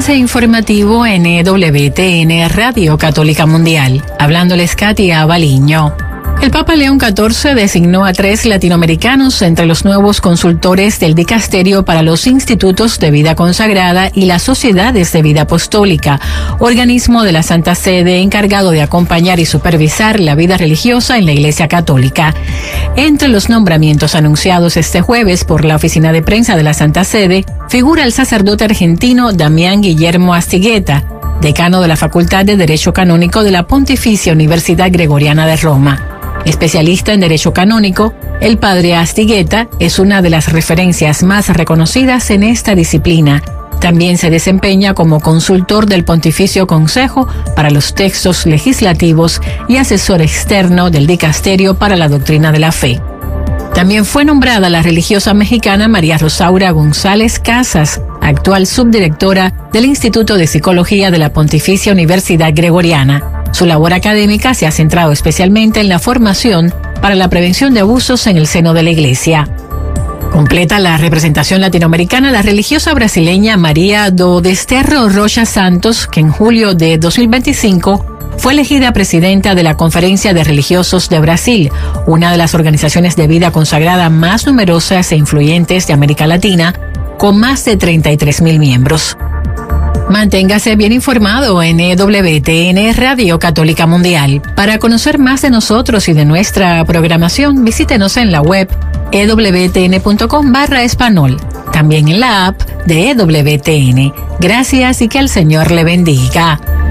Avance informativo en EWTN Radio Católica Mundial. Hablándoles Katia Baliño. El Papa León XIV designó a 3 latinoamericanos entre los nuevos consultores del Dicasterio para los Institutos de Vida Consagrada y las Sociedades de Vida Apostólica, organismo de la Santa Sede encargado de acompañar y supervisar la vida religiosa en la Iglesia Católica. Entre los nombramientos anunciados este jueves por la Oficina de Prensa de la Santa Sede, figura el sacerdote argentino Damián Guillermo Astigueta, decano de la Facultad de Derecho Canónico de la Pontificia Universidad Gregoriana de Roma. Especialista en Derecho Canónico, el padre Astigueta es una de las referencias más reconocidas en esta disciplina. También se desempeña como consultor del Pontificio Consejo para los Textos Legislativos y asesor externo del Dicasterio para la Doctrina de la Fe. También fue nombrada la religiosa mexicana María Rosaura González Casas, actual subdirectora del Instituto de Psicología de la Pontificia Universidad Gregoriana. Su labor académica se ha centrado especialmente en la formación para la prevención de abusos en el seno de la Iglesia. Completa la representación latinoamericana la religiosa brasileña María do Desterro Rocha Santos, que en julio de 2025 fue elegida presidenta de la Conferencia de Religiosos de Brasil, una de las organizaciones de vida consagrada más numerosas e influyentes de América Latina, con más de 33,000 miembros. Manténgase bien informado en EWTN Radio Católica Mundial. Para conocer más de nosotros y de nuestra programación, visítenos en la web ewtn.com/español. También en la app de EWTN. Gracias y que el Señor le bendiga.